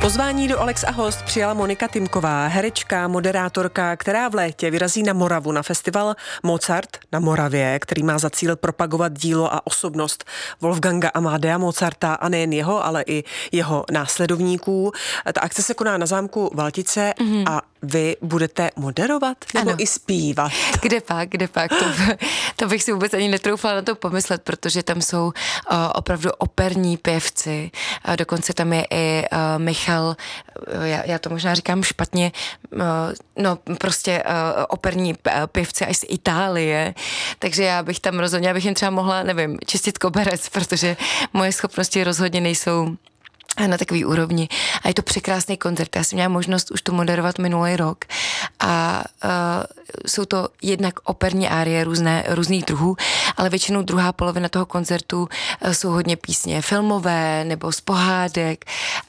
Pozvání do Alex a host přijala Monika Tymková, herečka, moderátorka, která v létě vyrazí na Moravu na festival Mozart na Moravě, který má za cíl propagovat dílo a osobnost Wolfganga Amadea Mozarta a nejen jeho, ale i jeho následovníků. Ta akce se koná na zámku Valtice a vy budete moderovat nebo i zpívat? Kde pak? To bych si vůbec ani netroufala na to pomyslet, protože tam jsou opravdu operní pěvci. Dokonce tam je i Michal, já to možná říkám špatně, operní pěvci až z Itálie, takže já bych tam rozhodně, abych jim třeba mohla, nevím, čistit koberec, protože moje schopnosti rozhodně nejsou na takový úrovni. A je to překrásný koncert. Já jsem měla možnost už to moderovat minulý rok a jsou to jednak operní árie různých druhů, ale většinou druhá polovina toho koncertu jsou hodně písně filmové nebo z pohádek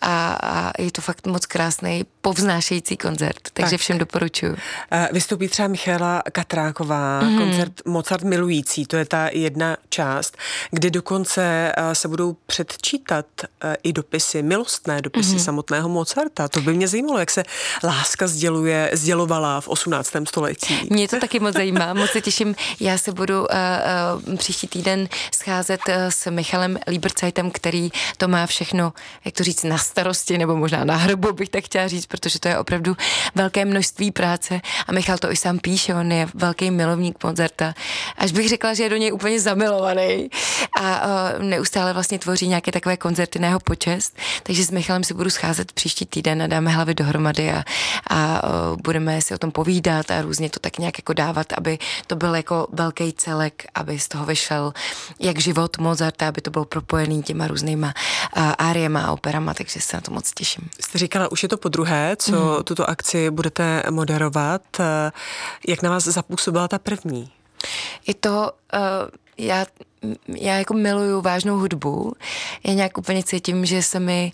a je to fakt moc krásný povznášející koncert, takže všem doporučuji. Vystoupí třeba Michaela Katráková, koncert Mozart milující, to je ta jedna část, kde dokonce se budou předčítat i dopisy, milostné dopisy samotného Mozarta. To by mě zajímalo, jak se láska sdělovala v 18. století. Mě to taky moc zajímá, moc se těším. Já se budu příští týden scházet s Michalem Liebertzeitem, který to má všechno, jak to říct, na starosti, nebo možná na hrbu, bych tak chtěla říct, protože to je opravdu velké množství práce a Michal to i sám píše, on je velký milovník Mozarta. Až bych řekla, že je do něj úplně zamilovaný a neustále vlastně tvoří nějaké takové koncerty na jeho počest, takže s Michalem si budu scházet příští týden a dáme hlavy dohromady a budeme si o tom povídat a různě to tak nějak jako dávat, aby to byl jako velký celek, aby z toho vyšel jak život Mozarta, aby to bylo propojený těma různýma áriema a operama, takže se na to moc těším. Jste říkala, už je to podruhé, co tuto akci budete moderovat. Jak na vás zapůsobila ta první? Je to, já jako miluju vážnou hudbu. Já nějak úplně cítím, že se mi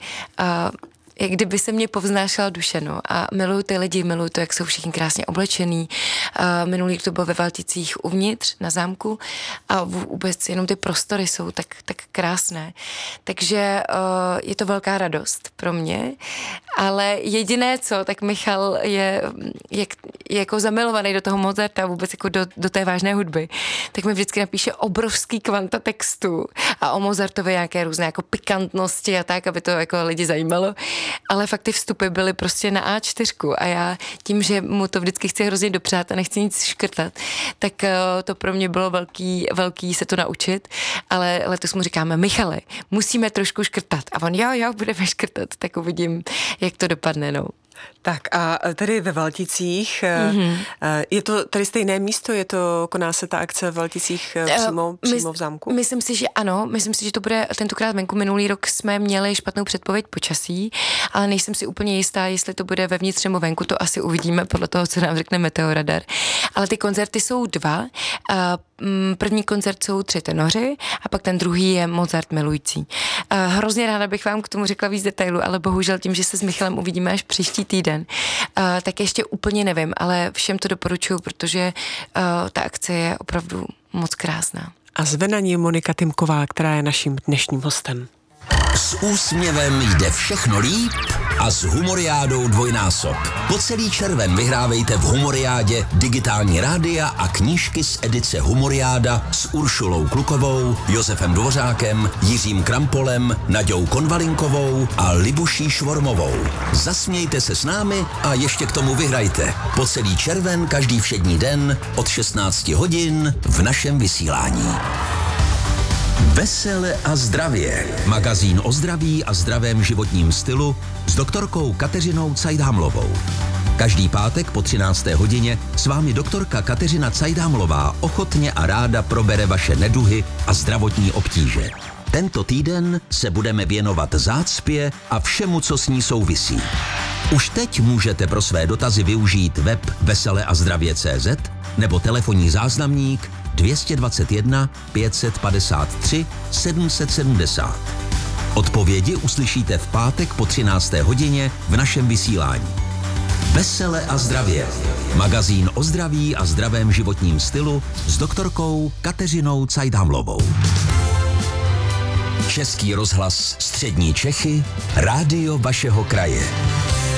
jak kdyby se mě povznášela duše, no. A miluju ty lidi, miluju to, jak jsou všichni krásně oblečený. Minulý to bylo ve Valticích uvnitř na zámku a vůbec jenom ty prostory jsou tak krásné. Takže je to velká radost pro mě, ale jediné co, tak Michal je jako zamilovaný do toho Mozarta, vůbec jako do té vážné hudby, tak mi vždycky napíše obrovský kvanta textu a o Mozartově nějaké různé jako pikantnosti a tak, aby to jako lidi zajímalo. Ale fakt ty vstupy byly prostě na A4 a já tím, že mu to vždycky chci hrozně dopřát a nechci nic škrtat, tak to pro mě bylo velký se to naučit, ale letos mu říkáme, Michale, musíme trošku škrtat a on jo, budeme škrtat, tak uvidím, jak to dopadne, no. Tak a tady ve Valticích, je to tady stejné místo, koná se ta akce v Valticích přímo v zámku? Myslím si, že ano, že to bude tentokrát venku. Minulý rok jsme měli špatnou předpověď počasí, ale nejsem si úplně jistá, jestli to bude vevnitř nebo venku, to asi uvidíme podle toho, co nám řekne meteoradar. Ale ty koncerty jsou dva. První koncert jsou 3 tenoři a pak ten druhý je Mozart milující. Hrozně ráda bych vám k tomu řekla víc detailů, ale bohužel tím, že se s Michalem uvidíme až příští týden, tak ještě úplně nevím, ale všem to doporučuji, protože ta akce je opravdu moc krásná. A zve na ní Monika Tymková, která je naším dnešním hostem. S úsměvem jde všechno líp a s Humoriádou dvojnásob. Po celý červen vyhrávejte v Humoriádě digitální rádia a knížky z edice Humoriáda s Uršulou Klukovou, Josefem Dvořákem, Jiřím Krampolem, Naďou Konvalinkovou a Libuší Švormovou. Zasmějte se s námi a ještě k tomu vyhrajte. Po celý červen každý všední den od 16 hodin v našem vysílání. Vesele a zdravě. Magazín o zdraví a zdravém životním stylu s doktorkou Kateřinou Cajdhamlovou. Každý pátek po 13. hodině s vámi doktorka Kateřina Cajdhamlová ochotně a ráda probere vaše neduhy a zdravotní obtíže. Tento týden se budeme věnovat zácpě a všemu, co s ní souvisí. Už teď můžete pro své dotazy využít web veseleazdravě.cz nebo telefonní záznamník 221 553 770. Odpovědi uslyšíte v pátek po 13. hodině v našem vysílání. Vesele a zdravě. Magazín o zdraví a zdravém životním stylu s doktorkou Kateřinou Cajdhamlovou. Český rozhlas Střední Čechy, rádio vašeho kraje.